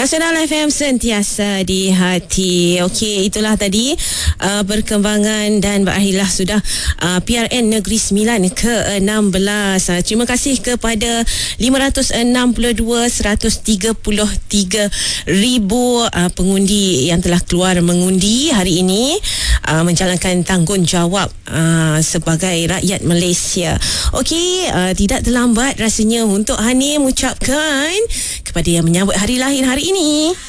Nasional FM sentiasa di hati. Okey, itulah tadi perkembangan dan berakhirlah sudah PRN Negeri Sembilan ke-16. Terima kasih kepada 562,133 ribu pengundi yang telah keluar mengundi hari ini, menjalankan tanggungjawab sebagai rakyat Malaysia. Okey, tidak terlambat rasanya untuk Hani mengucapkan kepada yang menyambut hari lahir hari ini.